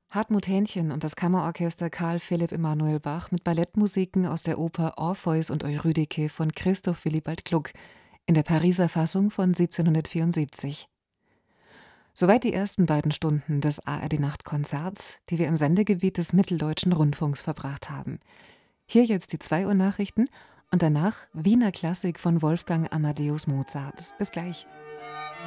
Hartmut Hähnchen und das Kammerorchester Karl Philipp Emanuel Bach mit Ballettmusiken aus der Oper Orpheus und Eurydike von Christoph Willibald Gluck in der Pariser Fassung von 1774. Soweit die ersten beiden Stunden des ARD-Nachtkonzerts, die wir im Sendegebiet des Mitteldeutschen Rundfunks verbracht haben. Hier jetzt die 2 Uhr Nachrichten und danach Wiener Klassik von Wolfgang Amadeus Mozart. Bis gleich.